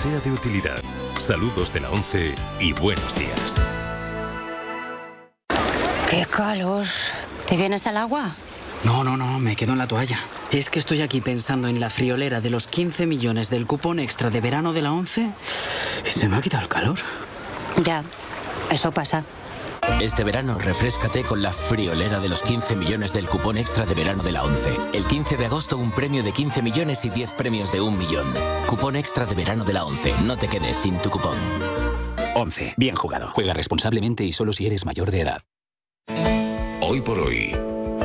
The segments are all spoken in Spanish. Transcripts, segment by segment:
sea de utilidad. Saludos de la 11 y buenos días. ¡Qué calor! ¿Te vienes al agua? No, me quedo en la toalla. Es que estoy aquí pensando en la friolera de los 15 millones del cupón extra de verano de la 11 y se me ha quitado el calor. Ya, eso pasa. Este verano refréscate con la friolera de los 15 millones del cupón extra de verano de la 11. El 15 de agosto un premio de 15 millones y 10 premios de 1 millón. Cupón extra de verano de la 11. No te quedes sin tu cupón. 11. Bien jugado. Juega responsablemente y solo si eres mayor de edad. Hoy por hoy,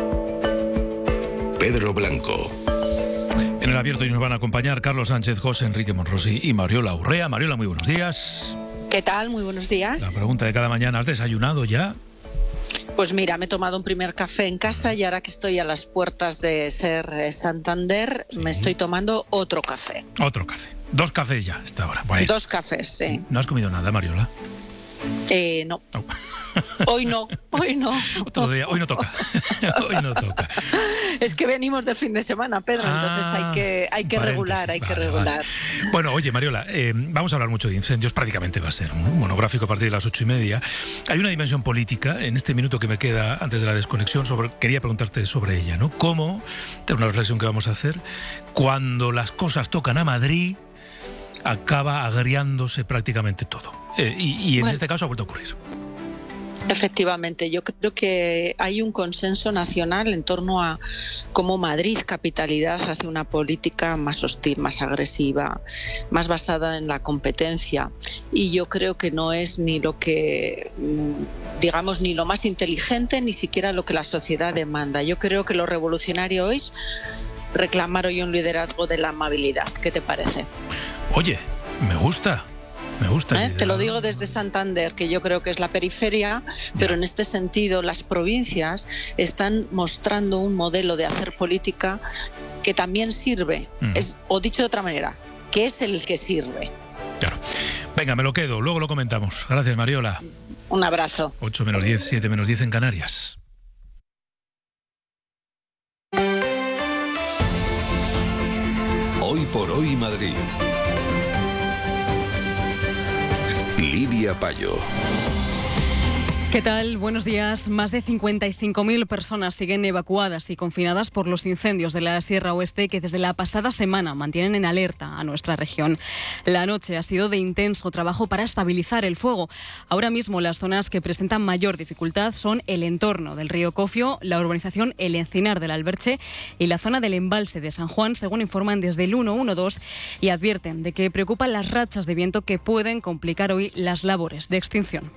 Pedro Blanco. En el abierto hoy nos van a acompañar Carlos Sánchez, José Enrique Monrosi y Mariola Urrea. Mariola, muy buenos días. ¿Qué tal? Muy buenos días. La pregunta de cada mañana, ¿has desayunado ya? Pues mira, me he tomado un primer café en casa y ahora que estoy a las puertas de ser Santander, me estoy tomando otro café. Otro café. 2 cafés ya hasta ahora. Bueno. 2 cafés, sí. ¿No has comido nada, Mariola? No. Hoy no. Otro día, hoy no toca. Hoy no toca. Es que venimos de fin de semana, Pedro, entonces hay que regular. Vale. Bueno, oye, Mariola, vamos a hablar mucho de incendios, prácticamente va a ser un monográfico a partir de las 8:30. Hay una dimensión política, en este minuto que me queda antes de la desconexión, quería preguntarte sobre ella, ¿no? ¿Cómo, es una reflexión que vamos a hacer, cuando las cosas tocan a Madrid, acaba agriándose prácticamente todo? Y en este caso ha vuelto a ocurrir. Efectivamente, yo creo que hay un consenso nacional en torno a cómo Madrid, capitalidad, hace una política más hostil, más agresiva, más basada en la competencia. Y yo creo que no es ni lo que, digamos, ni lo más inteligente, ni siquiera lo que la sociedad demanda. Yo creo que lo revolucionario es reclamar hoy un liderazgo de la amabilidad. ¿Qué te parece? Oye, me gusta. Te lo digo desde Santander, que yo creo que es la periferia, pero en este sentido las provincias están mostrando un modelo de hacer política que también sirve, o dicho de otra manera, que es el que sirve. Claro. Venga, me lo quedo, luego lo comentamos. Gracias, Mariola. Un abrazo. 8 menos 10, 7 menos 10 en Canarias. Hoy por hoy Madrid. Lidia Payo. ¿Qué tal? Buenos días. Más de 55.000 personas siguen evacuadas y confinadas por los incendios de la Sierra Oeste que desde la pasada semana mantienen en alerta a nuestra región. La noche ha sido de intenso trabajo para estabilizar el fuego. Ahora mismo las zonas que presentan mayor dificultad son el entorno del río Cofio, la urbanización El Encinar del Alberche y la zona del embalse de San Juan, según informan desde el 112, y advierten de que preocupan las rachas de viento que pueden complicar hoy las labores de extinción.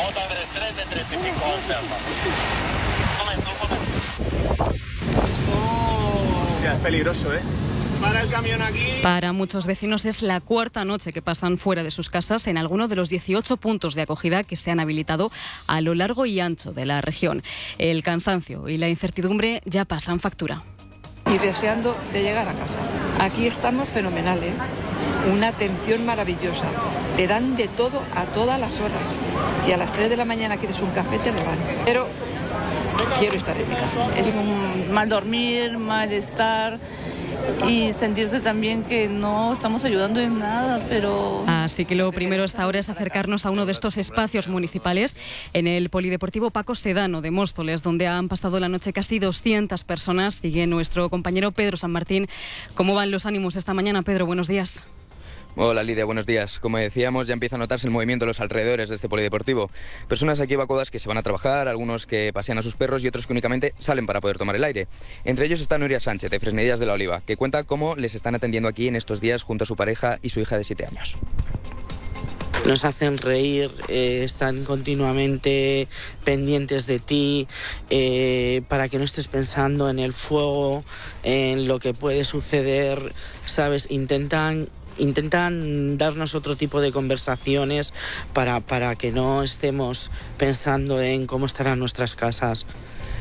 Hostia, es peligroso, ¿eh? Para el camión aquí. Para muchos vecinos es la cuarta noche que pasan fuera de sus casas en alguno de los 18 puntos de acogida que se han habilitado a lo largo y ancho de la región. El cansancio y la incertidumbre ya pasan factura. Y deseando de llegar a casa. Aquí estamos fenomenal, ¿eh? Una atención maravillosa. Te dan de todo a todas las horas. Si a las 3 de la mañana quieres un café, te lo dan. Pero quiero estar en mi casa. Es un mal dormir, malestar y sentirse también que no estamos ayudando en nada, pero... Así que lo primero hasta ahora es acercarnos a uno de estos espacios municipales en el Polideportivo Paco Sedano de Móstoles, donde han pasado la noche casi 200 personas. Sigue nuestro compañero Pedro San Martín. ¿Cómo van los ánimos esta mañana, Pedro? Buenos días. Hola Lidia, buenos días. Como decíamos, ya empieza a notarse el movimiento en los alrededores de este polideportivo. Personas aquí evacuadas que se van a trabajar, algunos que pasean a sus perros y otros que únicamente salen para poder tomar el aire. Entre ellos está Nuria Sánchez, de Fresnedillas de la Oliva, que cuenta cómo les están atendiendo aquí en estos días junto a su pareja y su hija de 7 años. Nos hacen reír, están continuamente pendientes de ti, para que no estés pensando en el fuego, en lo que puede suceder, ¿sabes? Intentan darnos otro tipo de conversaciones para que no estemos pensando en cómo estarán nuestras casas.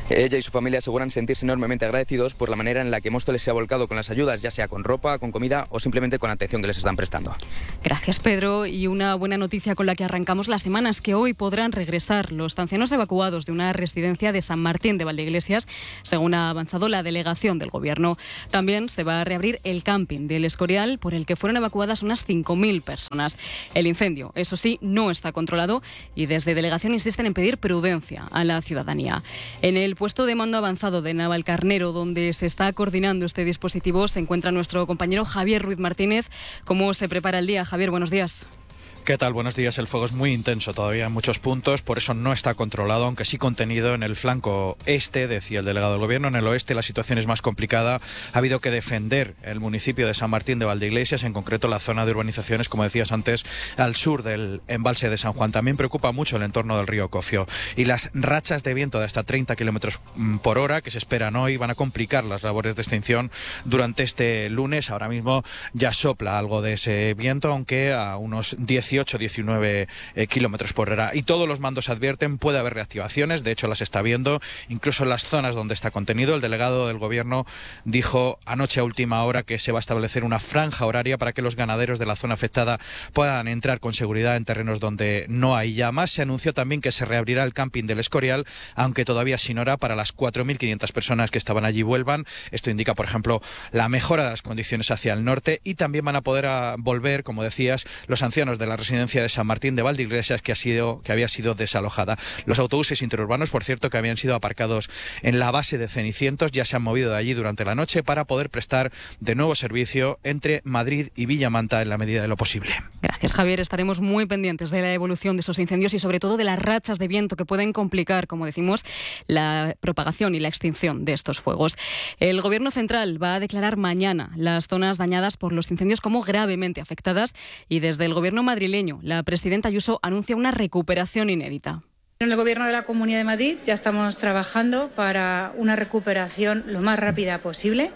Ella y su familia aseguran sentirse enormemente agradecidos por la manera en la que Móstoles se ha volcado con las ayudas, ya sea con ropa, con comida o simplemente con la atención que les están prestando. Gracias, Pedro. Y una buena noticia con la que arrancamos la semana es que hoy podrán regresar los ancianos evacuados de una residencia de San Martín de Valdeiglesias, según ha avanzado la delegación del Gobierno. También se va a reabrir el camping del Escorial, por el que fueron evacuadas unas 5.000 personas. El incendio, eso sí, no está controlado y desde delegación insisten en pedir prudencia a la ciudadanía. En el puesto de mando avanzado de Navalcarnero, donde se está coordinando este dispositivo, se encuentra nuestro compañero Javier Ruiz Martínez. ¿Cómo se prepara el día? Javier, buenos días. ¿Qué tal? Buenos días. El fuego es muy intenso todavía en muchos puntos, por eso no está controlado, aunque sí contenido en el flanco este, decía el delegado del Gobierno. En el oeste la situación es más complicada. Ha habido que defender el municipio de San Martín de Valdeiglesias, en concreto la zona de urbanizaciones, como decías antes, al sur del embalse de San Juan. También preocupa mucho el entorno del río Cofio. Y las rachas de viento de hasta 30 kilómetros por hora que se esperan hoy van a complicar las labores de extinción durante este lunes. Ahora mismo ya sopla algo de ese viento, aunque a unos 18-19 kilómetros por hora. Y todos los mandos advierten, puede haber reactivaciones, de hecho las está viendo, incluso en las zonas donde está contenido. El delegado del Gobierno dijo anoche a última hora que se va a establecer una franja horaria para que los ganaderos de la zona afectada puedan entrar con seguridad en terrenos donde no hay llamas. Se anunció también que se reabrirá el camping del Escorial, aunque todavía sin hora, para las 4.500 personas que estaban allí vuelvan. Esto indica, por ejemplo, la mejora de las condiciones hacia el norte, y también van a poder volver, como decías, los ancianos de la residencia de San Martín de Valdeiglesias que había sido desalojada. Los autobuses interurbanos, por cierto, que habían sido aparcados en la base de Cenicientos, ya se han movido de allí durante la noche para poder prestar de nuevo servicio entre Madrid y Villamanta en la medida de lo posible. Gracias, Javier. Estaremos muy pendientes de la evolución de esos incendios y sobre todo de las rachas de viento que pueden complicar, como decimos, la propagación y la extinción de estos fuegos. El Gobierno central va a declarar mañana las zonas dañadas por los incendios como gravemente afectadas, y desde el Gobierno madrileño, la presidenta Ayuso anuncia una recuperación inédita. En el Gobierno de la Comunidad de Madrid ya estamos trabajando para una recuperación lo más rápida posible.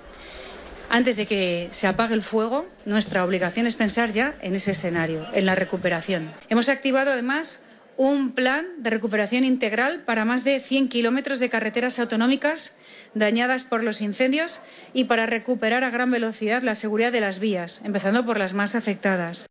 Antes de que se apague el fuego, nuestra obligación es pensar ya en ese escenario, en la recuperación. Hemos activado además un plan de recuperación integral para más de 100 kilómetros de carreteras autonómicas dañadas por los incendios y para recuperar a gran velocidad la seguridad de las vías, empezando por las más afectadas.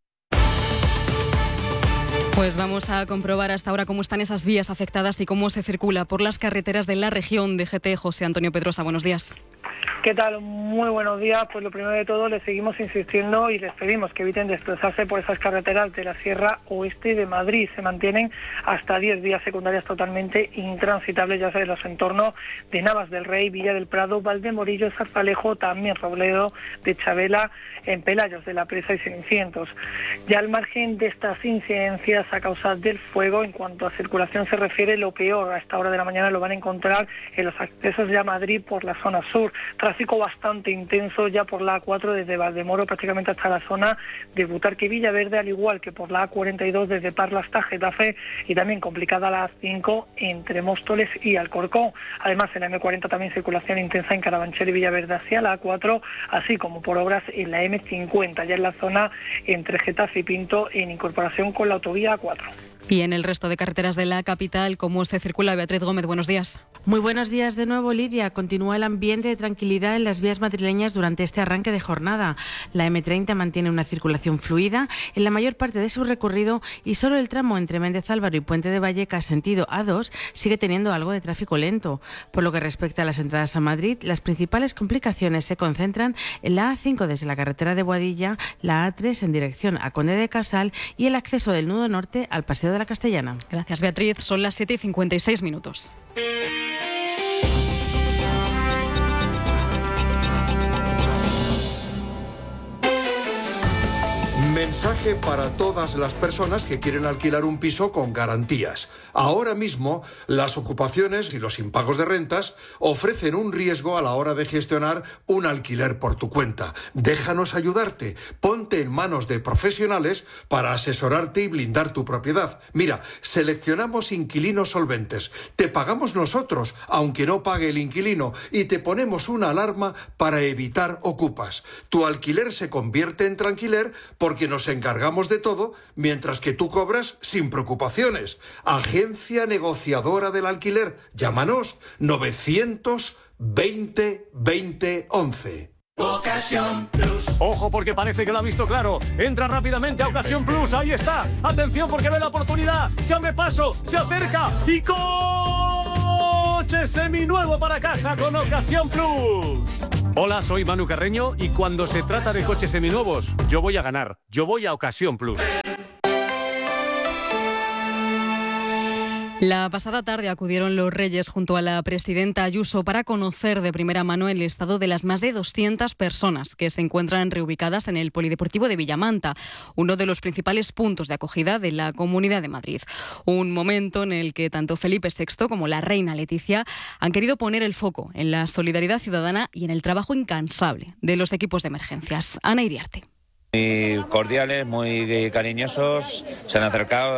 Pues vamos a comprobar hasta ahora cómo están esas vías afectadas y cómo se circula por las carreteras de la región de GT. José Antonio Pedrosa, buenos días. ¿Qué tal? Muy buenos días. Pues lo primero de todo, les seguimos insistiendo y les pedimos que eviten desplazarse por esas carreteras de la Sierra Oeste de Madrid. Se mantienen hasta 10 vías secundarias totalmente intransitables, ya sea en los entornos de Navas del Rey, Villa del Prado, Valdemorillo, Zarzalejo, también Robledo de Chabela, en Pelayos de la Presa y Cenicientos. Ya al margen de estas incidencias a causa del fuego, en cuanto a circulación se refiere, lo peor a esta hora de la mañana lo van a encontrar en los accesos ya a Madrid por la zona sur. Tráfico bastante intenso ya por la A4 desde Valdemoro prácticamente hasta la zona de Butarque y Villaverde, al igual que por la A42 desde Parla hasta Getafe, y también complicada la A5 entre Móstoles y Alcorcón. Además, en la M40 también circulación intensa en Carabanchel y Villaverde hacia la A4, así como por obras en la M50, ya en la zona entre Getafe y Pinto, en incorporación con la autovía A4. Y en el resto de carreteras de la capital, ¿cómo se circula? Beatriz Gómez, buenos días. Muy buenos días de nuevo, Lidia. Continúa el ambiente de tranquilidad en las vías madrileñas durante este arranque de jornada. La M30 mantiene una circulación fluida en la mayor parte de su recorrido y solo el tramo entre Méndez Álvaro y Puente de Vallecas, sentido A2, sigue teniendo algo de tráfico lento. Por lo que respecta a las entradas a Madrid, las principales complicaciones se concentran en la A5 desde la carretera de Boadilla, la A3 en dirección a Conde de Casal y el acceso del nudo norte al Paseo de la Castellana. Gracias, Beatriz. Son las 7:56. Mensaje para todas las personas que quieren alquilar un piso con garantías. Ahora mismo, las ocupaciones y los impagos de rentas ofrecen un riesgo a la hora de gestionar un alquiler por tu cuenta. Déjanos ayudarte. Ponte en manos de profesionales para asesorarte y blindar tu propiedad. Mira, seleccionamos inquilinos solventes. Te pagamos nosotros, aunque no pague el inquilino, y te ponemos una alarma para evitar ocupas. Tu alquiler se convierte en tranquiler porque porque nos encargamos de todo mientras que tú cobras sin preocupaciones. Agencia negociadora del alquiler. Llámanos 920 20 11. Ocasión Plus. Ojo, porque parece que lo ha visto claro. Entra rápidamente a Ocasión Plus. Ahí está. Atención, porque ve la oportunidad. Se abre paso, se acerca y coche seminuevo para casa con Ocasión Plus. Hola, soy Manu Carreño y cuando se trata de coches seminuevos, yo voy a ganar. Yo voy a Ocasión Plus. La pasada tarde acudieron los Reyes junto a la presidenta Ayuso para conocer de primera mano el estado de las más de 200 personas que se encuentran reubicadas en el Polideportivo de Villamanta, uno de los principales puntos de acogida de la Comunidad de Madrid. Un momento en el que tanto Felipe VI como la reina Leticia han querido poner el foco en la solidaridad ciudadana y en el trabajo incansable de los equipos de emergencias. Ana Iriarte. Muy cordiales, muy cariñosos, se han acercado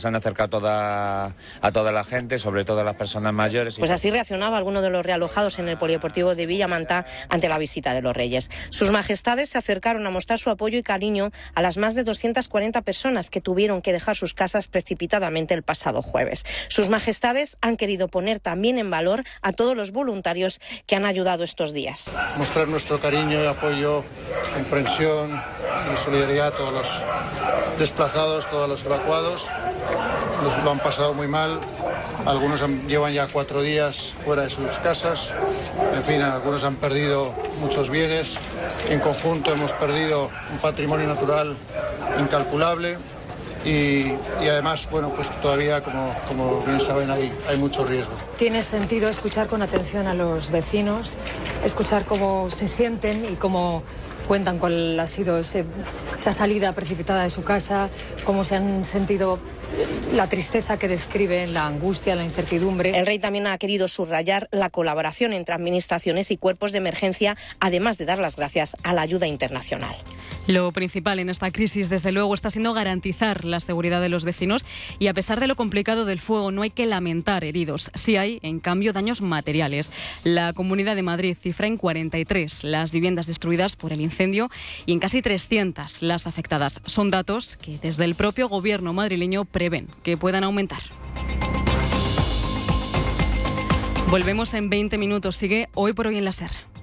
a toda la gente, sobre todo a las personas mayores. Pues así reaccionaba alguno de los realojados en el Polideportivo de Villamanta ante la visita de los Reyes. Sus majestades se acercaron a mostrar su apoyo y cariño a las más de 240 personas que tuvieron que dejar sus casas precipitadamente el pasado jueves. Sus majestades han querido poner también en valor a todos los voluntarios que han ayudado estos días. Mostrar nuestro cariño, apoyo, comprensión y solidaridad a todos los desplazados, todos los evacuados. Lo han pasado muy mal, algunos llevan ya 4 días fuera de sus casas, en fin, algunos han perdido muchos bienes, en conjunto hemos perdido un patrimonio natural incalculable y además, bueno, pues todavía, como bien saben, hay mucho riesgo. Tiene sentido escuchar con atención a los vecinos, escuchar cómo se sienten y cómo cuentan cuál ha sido esa salida precipitada de su casa, cómo se han sentido, la tristeza que describen, la angustia, la incertidumbre. El rey también ha querido subrayar la colaboración entre administraciones y cuerpos de emergencia, además de dar las gracias a la ayuda internacional. Lo principal en esta crisis, desde luego, está siendo garantizar la seguridad de los vecinos y, a pesar de lo complicado del fuego, no hay que lamentar heridos. Sí hay, en cambio, daños materiales. La Comunidad de Madrid cifra en 43 las viviendas destruidas por el incendio y en casi 300 las afectadas. Son datos que desde el propio gobierno madrileño prevén que puedan aumentar. Volvemos en 20 minutos. Sigue Hoy por Hoy en la SER.